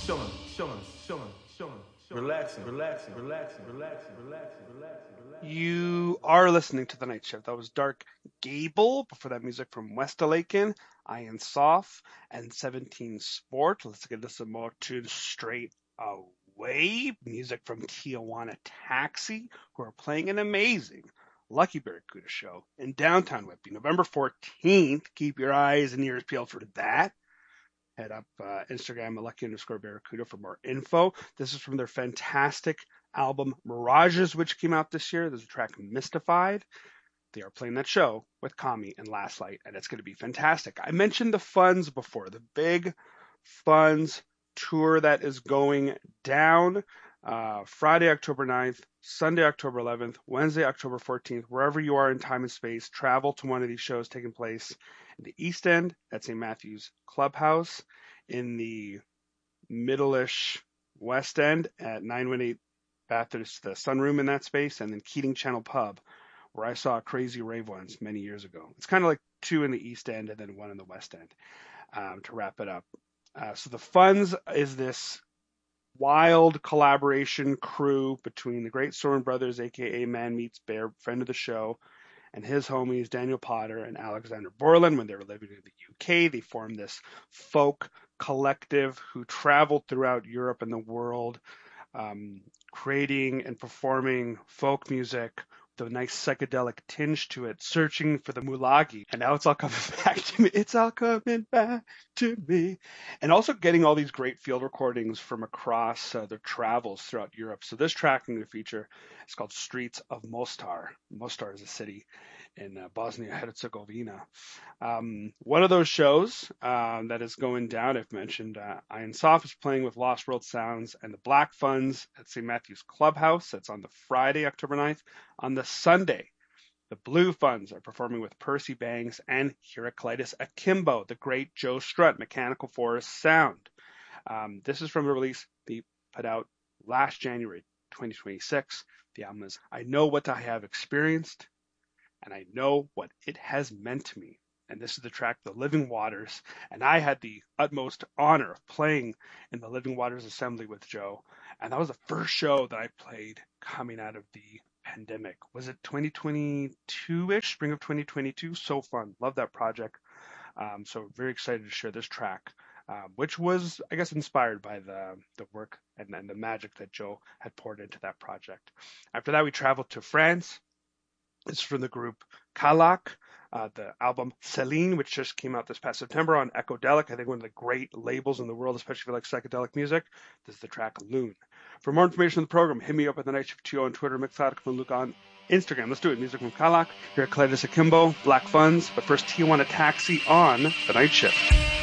chilling, chilling, chilling, chilling, relaxing, relaxing, relaxing, relaxing, relaxing, relaxing, relaxing. You are listening to The Night Shift. That was Dark Gable. Before that, music from Westalaken, Ian Soft, and 17 Sport. Let's get this more to straight away. Music from Tijuana Taxi, who are playing an amazing Lucky Barracuda show in downtown Whitby, November 14th. Keep your eyes and ears peeled for that. Head up Instagram at Lucky_Barracuda for more info. This is from their fantastic album Mirages, which came out this year. There's a track Mystified. They are playing that show with Kami and Last Light, and it's going to be fantastic. I mentioned the Funds before, the big Funds tour that is going down Friday, October 9th, Sunday, October 11th, Wednesday, October 14th. Wherever you are in time and space, travel to one of these shows taking place in the East End at St. Matthew's Clubhouse, in the middle-ish West End at 918 Bathurst, the Sunroom in that space, and then Keating Channel Pub, where I saw Crazy Rave once many years ago. It's kind of like two in the East End and then one in the West End to wrap it up. So the Funds is this wild collaboration crew between the Great Soren Brothers, aka Man Meets Bear, friend of the show, and his homies Daniel Potter and Alexander Borland. When they were living in the UK, they formed this folk collective who traveled throughout Europe and the world, creating and performing folk music with a nice psychedelic tinge to it, searching for the mulagi. And now it's all coming back to me. It's all coming back to me. And also getting all these great field recordings from across their travels throughout Europe. So this track I'm going to feature is called Streets of Mostar. Mostar is a city in Bosnia-Herzegovina. One of those shows that is going down, I've mentioned Ian Soft is playing with Lost World Sounds and the Black Funds at St. Matthew's Clubhouse. That's on the Friday, October 9th. On the Sunday, the Blue Funds are performing with Percy Bangs and Heraclitus Akimbo, the great Joe Strutt, Mechanical Forest Sound. This is from the release they put out last January 2026. The album is I Know What I Have Experienced, and I know what it has meant to me. And this is the track, The Living Waters. And I had the utmost honor of playing in the Living Waters Assembly with Joe. And that was the first show that I played coming out of the pandemic. Was it 2022-ish, spring of 2022? So fun. Love that project. So very excited to share this track, which was, I guess, inspired by the work and the magic that Joe had poured into that project. After that, we traveled to France. It's from the group Kalak, the album Celine, which just came out this past September on Ecodelic. I think one of the great labels in the world, especially if you like psychedelic music. This is the track Loon. For more information on the program, hit me up at The Night Shift 2 on Twitter, Mixcloud, and Luke on Instagram. Let's do it. Music from Kalak, Heraclitus Akimbo, Black Funds, but first Tijuana Taxi on The Night Shift.